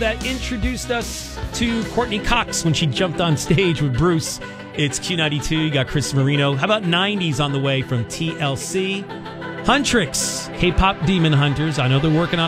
that introduced us to Courtney Cox when she jumped on stage with Bruce. It's Q92. You got Chris Marino. How about 90s on the way from TLC? Huntrix, K-pop Demon Hunters. I know they're working on